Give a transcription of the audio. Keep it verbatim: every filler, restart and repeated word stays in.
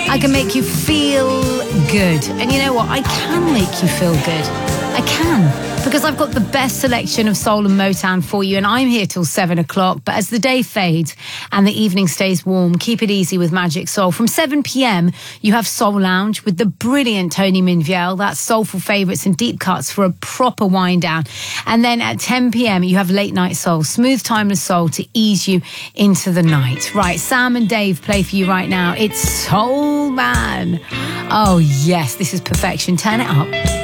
I can make you feel good. And you know what? I can make you feel good. I can, because I've got the best selection of soul and Motown for you, and I'm here till seven o'clock. But as the day fades and the evening stays warm, keep it easy with Magic Soul. From seven p.m, you have Soul Lounge with the brilliant Tony Minviel. That's soulful favourites and deep cuts for a proper wind down. And then at ten p.m, you have Late Night Soul, smooth, timeless soul to ease you into the night. Right, Sam and Dave play for you right now. It's Soul Man. Oh, yes, this is perfection. Turn it up.